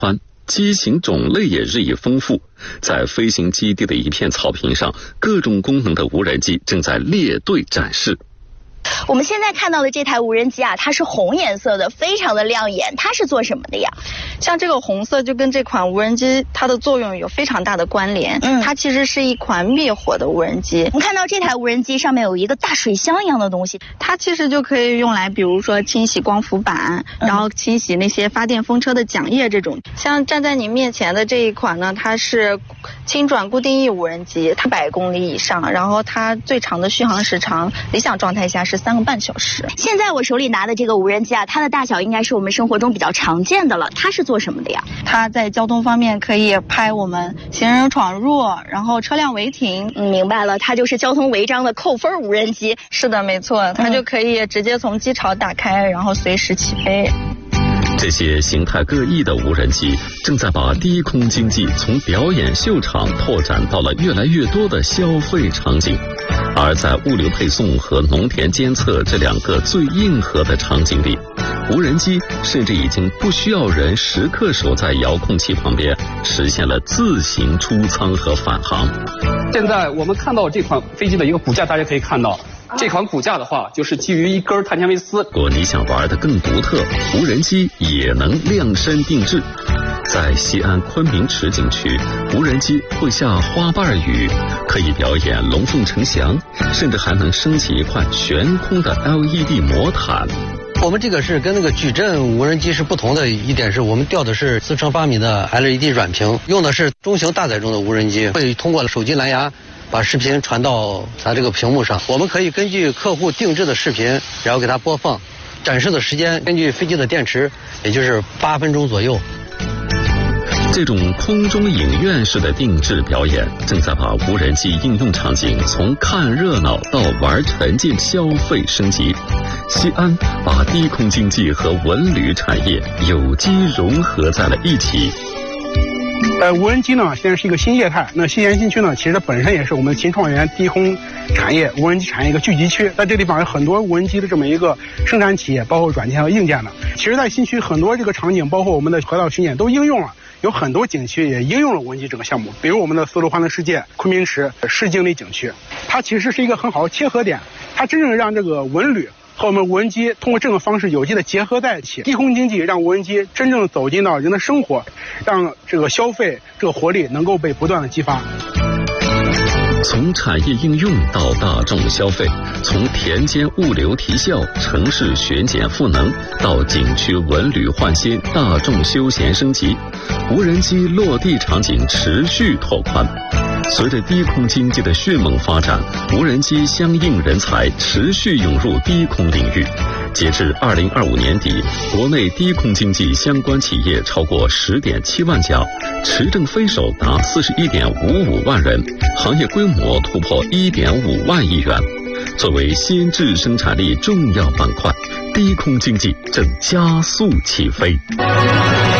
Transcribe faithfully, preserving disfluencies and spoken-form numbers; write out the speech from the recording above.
宽，机型种类也日益丰富。在飞行基地的一片草坪上，各种功能的无人机正在列队展示。 我们现在看到的这台无人机啊，它是红颜色的，非常的亮眼。它是做什么的呀？ 像这个红色就跟这款无人机它的作用有非常大的关联。嗯，它其实是一款灭火的无人机。 我们看到这台无人机上面有一个大水箱一样的东西， 它其实就可以用来，比如说清洗光伏板，嗯、然后清洗那些发电风车的桨叶这种。像站在你面前的这一款呢，它是轻转固定翼无人机，它百公里以上，然后它最长的续航时长，理想状态下是三个半小时。 现在我手里拿的这个无人机啊，它的大小应该是我们生活中比较常见的了。它是做什么的呀？ 它在交通方面可以拍我们行人闯入，然后车辆违停。 嗯，明白了，它就是交通违章的扣分无人机。 是的，没错，它就可以直接从机槽打开，然后随时起飞。 这些形态各异的无人机正在把低空经济从表演秀场拓展到了越来越多的消费场景。而在物流配送和农田监测这两个最硬核的场景里，无人机甚至已经不需要人时刻守在遥控器旁边，实现了自行出舱和返航。 现在我们看到这款飞机的一个骨架，大家可以看到这款骨架的话，就是基于一根碳纤维丝。 如果你想玩得更独特，无人机也能量身定制。在西安昆明池景区，无人机会下花瓣雨，可以表演龙凤呈祥，甚至还能升起一块悬空的 L E D 魔毯。 我们这个是跟那个矩阵无人机是不同的一点，是我们吊的是四乘八米的 L E D 软屏，用的是中型大载重的无人机，会通过手机蓝牙把视频传到咱这个屏幕上。我们可以根据客户定制的视频，然后给它播放，展示的时间根据飞机的电池，也就是八分钟左右。 这种空中影院式的定制表演，正在把无人机应用场景从看热闹到玩沉浸消费升级。西安把低空经济和文旅产业有机融合在了一起。 呃，无人机呢，现在是一个新业态。那西咸新区呢，其实本身也是我们秦创园低空产业、无人机产业一个聚集区。在这地方有很多无人机的这么一个生产企业，包括软件和硬件的。其实，在新区很多这个场景，包括我们的河道巡检都应用了。有很多景区也应用了无人机这个项目，比如我们的丝路欢乐世界、昆明池市经理景区，它其实是一个很好的切合点，它真正让这个文旅和我们无人机通过这种方式有机的结合在一起。低空经济让无人机真正走进到人的生活，让这个消费这个活力能够被不断的激发。 从产业应用到大众消费，从田间物流提效、城市巡检赋能，到景区文旅焕新、大众休闲升级，无人机落地场景持续拓宽。随着低空经济的迅猛发展，无人机相应人才持续涌入低空领域。截至二零二五年底，国内低空经济相关企业超过十点七万家，持证飞手达四十一点五五万人，行业规模突破一点五万亿元。作为先质生产力重要板块，低空经济正加速起飞。